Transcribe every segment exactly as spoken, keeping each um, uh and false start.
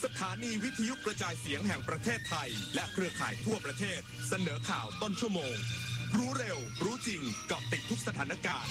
สถานีวิทยุกระจายเสียงแห่งประเทศไทยและเครือข่ายทั่วประเทศเสนอข่าวต้นชั่วโมงรู้เร็วรู้จริงเกาะติดทุกสถานการณ์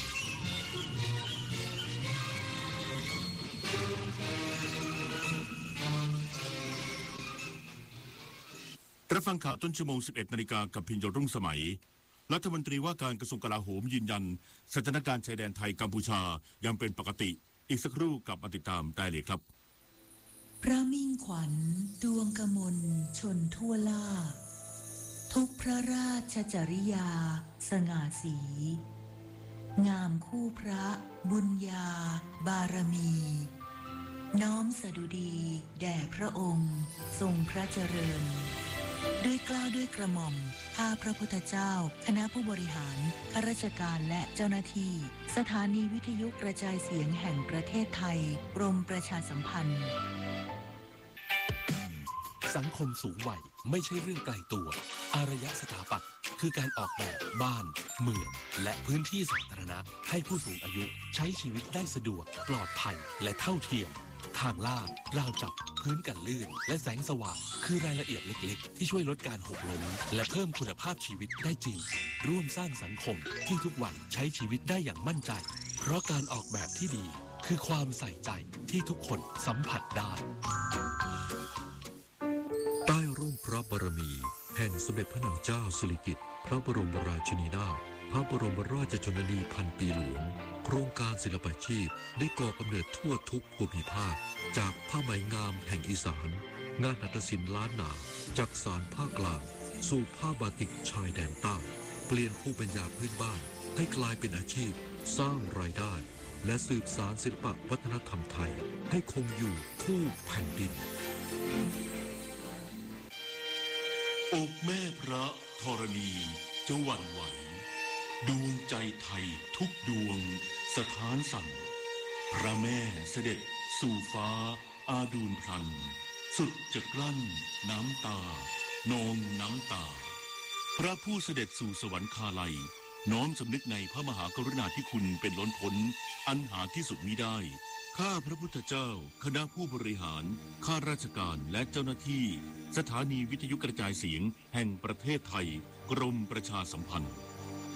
รับฟังข่าวต้นชั่วโมง สิบเอ็ดนาฬิกากับพิญโยรุ่งสมัยรัฐมนตรีว่าการกระทรวงกลาโหมยืนยันสถานการณ์ชายแดนไทยกัมพูชายังเป็นปกติอีกสักครู่กลับมาติดตามได้เลยครับพระมิ่งขวัญดวงกมลชนทั่วล่าทุกพระราชจริยาสง่าสีงามคู่พระบุญญาบารมีน้อมสดุดีแด่พระองค์ทรงพระเจริญด้วยเกล้าด้วยกระหม่อมข้าพระพุทธเจ้าคณะผู้บริหารข้าราชการและเจ้าหน้าที่สถานีวิทยุกระจายเสียงแห่งประเทศไทยกรมประชาสัมพันธ์สังคมสูงวัยไม่ใช่เรื่องไกลตัวอารยสถาปัตย์คือการออกแบบบ้านเมืองและพื้นที่สาธารณะให้ผู้สูงอายุใช้ชีวิตได้สะดวกปลอดภัยและเท่าเทียมทางลาดราวจับพื้นกันลื่นและแสงสว่างคือรายละเอียดเล็กๆที่ช่วยลดการหกล้มและเพิ่มคุณภาพชีวิตได้จริงร่วมสร้างสังคมที่ทุกวันใช้ชีวิตได้อย่างมั่นใจเพราะการออกแบบที่ดีคือความใส่ใจที่ทุกคนสัมผัสได้ใต้ร่มพระบารมีแห่งสมเด็จพระนางเจ้าสิริกิติ์พระบรมราชินีนาถพระบรมราชชนนีพันปีหลวงโครงการศิลปาชีพได้ก่อกำเนิดทั่วทุกภูมิภาคจากผ้าไหมงามแห่งอีสานงานหัตถศิลป์ล้านนาจากสารภาคกลางสู่ผ้าบาติกชายแดนใต้เปลี่ยนภูมิปัญญาพื้นบ้านให้กลายเป็นอาชีพสร้างรายได้และสืบสานศิลปวัฒนธรรมไทยให้คงอยู่คู่แผ่นดินอกแม่พระธรณีจะหวั่นไหวดวงใจไทยทุกดวงสถานสั่นพระแม่เสด็จสู่ฟ้าอาดูลพลันสุดจะกลั้นน้ำตานองน้ำตาพระผู้เสด็จสู่สวรรคาลัยน้อมสำนึกในพระมหากรุณาธิคุณเป็นล้นพ้นอันหาที่สุดมิได้ข้าพระพุทธเจ้าคณะผู้บริหารข้าราชการและเจ้าหน้าที่สถานีวิทยุกระจายเสียงแห่งประเทศไทยกรมประชาสัมพันธ์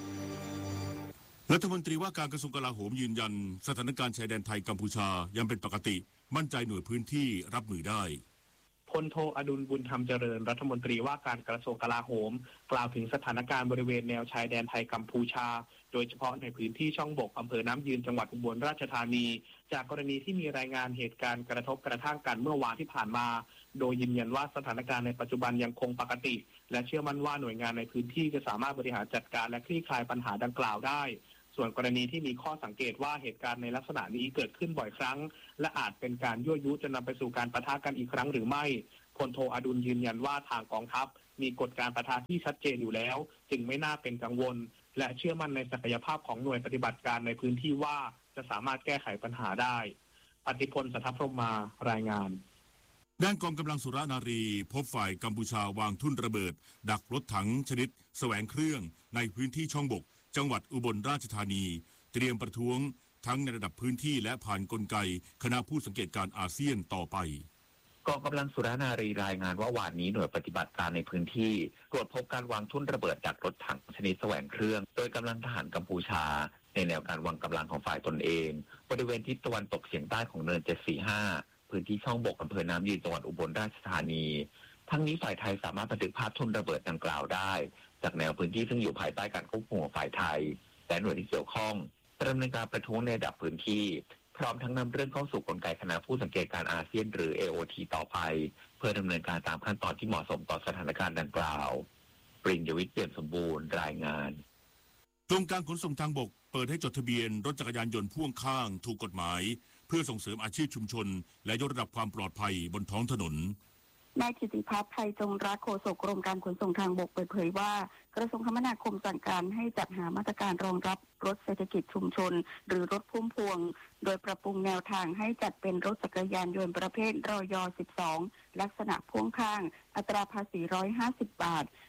รัฐมนตรีว่าการกระทรวงกลาโหมยืนยันสถานการณ์ชายแดนไทยกัมพูชายังเป็นปกติมั่นใจหน่วยพื้นที่รับมือได้พลโทอดุลบุญธรรมเจริญรัฐมนตรีว่าการกระทรวงกลาโหมกล่าวถึงสถานการณ์บริเวณแนวชายแดนไทยกัมพูชาโดยเฉพาะในพื้นที่ช่องบกอำเภอน้ำยืนจังหวัดอุบลราชธานีจากกรณีที่มีรายงานเหตุการณ์กระทบกระทั่งกันเมื่อวานที่ผ่านมาโดยยืนยันว่าสถานการณ์ในปัจจุบันยังคงปกติและเชื่อมั่นว่าหน่วยงานในพื้นที่จะสามารถบริหารจัดการและคลี่คลายปัญหาดังกล่าวได้ส่วนกรณีที่มีข้อสังเกตว่าเหตุการณ์ในลักษณะนี้เกิดขึ้นบ่อยครั้งและอาจเป็นการยั่วยุจะนำไปสู่การปะทะกันอีกครั้งหรือไม่พลโทอดุลยืนยันว่าทางกองทัพมีกฎการปะทะที่ชัดเจนอยู่แล้วจึงไม่น่าเป็นกังวลและเชื่อมั่นในศักยภาพของหน่วยปฏิบัติการในพื้นที่ว่าจะสามารถแก้ไขปัญหาได้ปฏิพล สัทธพรหมมารายงานด้านกองกำลังสุรนารีพบฝ่ายกัมพูชาวางทุ่นระเบิดดักรถถังชนิดแสวงเครื่องในพื้นที่ช่องบกจังหวัดอุบลราชธานีเตรียมประท้วงทั้งในระดับพื้นที่และผ่านกลไกคณะผู้สังเกตการอาเซียนต่อไปกองกำลังสุรนารีรายงานว่าวันนี้หน่วยปฏิบัติการในพื้นที่ตรวจพบการวางทุ่นระเบิดดักรถถังชนิดแสวงเครื่องโดยกำลังทหารกัมพูชาในแนวการวางกำลังของฝ่ายตนเองบริเวณทิศตะวันตกเฉียงใต้ของเนินเจ็ดสี่ห้าพื้นที่ช่องบกอำเภอน้ำยืนจังหวัดอุบลราชธานีทั้งนี้ฝ่ายไทยสามารถบันทึกภาพทุ่นระเบิดดังกล่าวได้จากแนวพื้นที่ซึ่งอยู่ภายใต้การควบคุมของฝ่ายไทยและหน่วยที่เกี่ยวข้องดำเนินการประท้วงในระดับพื้นที่พร้อมทั้งนำเรื่องเข้าสู่กลไกคณะผู้สังเกตการอาเซียนหรือ เอ โอ ที ต่อไปเพื่อดำเนินการตามขั้นตอนที่เหมาะสมต่อสถานการณ์ดังกล่าวปริญญวิทย์เปี่ยมสมบูรณ์รายงานกรมการขนส่งทางบกเปิดให้จดทะเบียนรถจักรยานยนต์พ่วงข้างถูกกฎหมายเพื่อส่งเสริมอาชีพชุมชนและยกระดับความปลอดภัยบนท้องถนนนายธิติพัฒน์ไทยจงรักโฆษกกรมการขนส่งทางบกเปิดเผยว่ากระทรวงคมนาคมสั่งการให้จัดหามาตรการรองรับรถเศรษฐกิจชุมชนหรือรถพุ่มพวงโดยปรับปรุงแนวทางให้จัดเป็นรถจักรยานยนต์ประเภทรอยสิบสองลักษณะพ่วงข้างอัตราภาษีหนึ่งร้อยห้าสิบบาท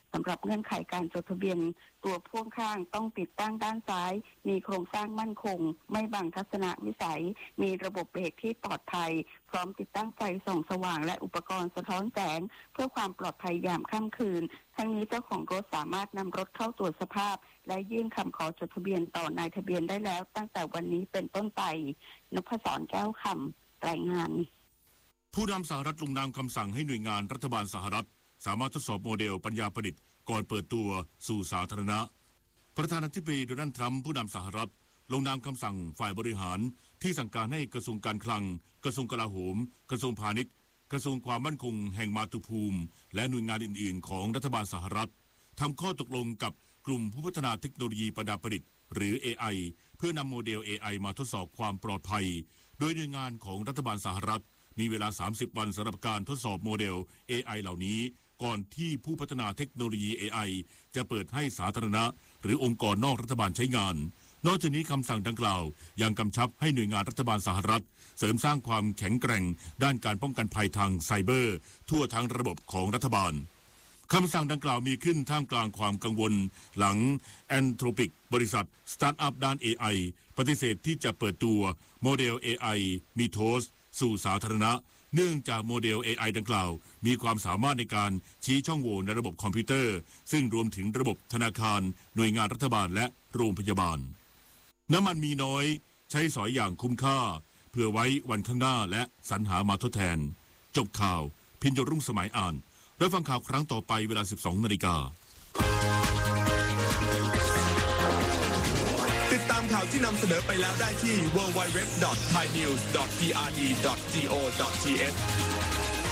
สำหรับเงื่อนไขการจดทะเบียนตัวพ่วงข้างต้องติดตั้งด้านซ้ายมีโครงสร้างมั่นคงไม่บังทัศนวิสัยมีระบบเบรกที่ปลอดภัยพร้อมติดตั้งไฟส่องสว่างและอุปกรณ์สะท้อนแสงเพื่อความปลอดภัยยามค่ำคืนทั้งนี้เจ้าของรถสามารถนำรถเข้าตรวจสภาพและยื่นคำขอจดทะเบียนต่อนายทะเบียนได้แล้วตั้งแต่วันนี้เป็นต้นไปนพศรแก้วคำรายงานผู้นำสหรัฐลงนามคำสั่งให้หน่วยงานรัฐบาลสหรัฐสามารถทดสอบโมเดลปัญญาประดิษฐ์ก่อนเปิดตัวสู่สาธารณะประธานาธิบดีโดนัลด์ทรัมป์ผู้นำสหรัฐลงนามคำสั่งฝ่ายบริหารที่สั่งการให้กระทรวงการคลังกระทรวงกลาโหมกระทรวงพาณิชย์กระทรวงความมั่นคงแห่งมาตุภูมิและหน่วยงานอื่นๆของรัฐบาลสหรัฐทำข้อตกลงกับกลุ่มผู้พัฒนาเทคโนโลยีปัญญาประดิษฐ์หรือ เอ ไอ เพื่อนำโมเดล เอ ไอ มาทดสอบความปลอดภัยโดยหน่วยงานของรัฐบาลสหรัฐมีเวลาสามสิบวันสำหรับการทดสอบโมเดล เอ ไอ เหล่านี้ก่อนที่ผู้พัฒนาเทคโนโลยี เอ ไอ จะเปิดให้สาธารณะหรือองค์กรนอกรัฐบาลใช้งานนอกจากนี้คำสั่งดังกล่าวยังกำชับให้หน่วยงานรัฐบาลสหรัฐเสริมสร้างความแข็งแกร่งด้านการป้องกันภัยทางไซเบอร์ทั่วทั้งระบบของรัฐบาลคำสั่งดังกล่าวมีขึ้นท่ามกลางความกังวลหลังแอนโทรปิกบริษัทสตาร์ทอัพด้าน เอ ไอ ปฏิเสธที่จะเปิดตัวโมเดล เอ ไอ มีโทสสู่สาธารณะเนื่องจากโมเดล เอ ไอ ดังกล่าวมีความสามารถในการชี้ช่องโหว่ในระบบคอมพิวเตอร์ซึ่งรวมถึงระบบธนาคารหน่วยงานรัฐบาลและโรงพยาบาลน้ำมันมีน้อยใช้สอยอย่างคุ้มค่าเพื่อไว้วันข้างหน้าและสรรหามาทดแทนจบข่าวพินโยรุ่งสมัยอ่านแล้วฟังข่าวครั้งต่อไปเวลา สิบสองนาฬิกาติดตามข่าวที่นำเสนอไปแล้วได้ที่ ดับเบิลยู ดับเบิลยู ดับเบิลยู ดอท ไทยนิวส์ ดอท พี อาร์ ดี ดอท โก ดอท ที เอช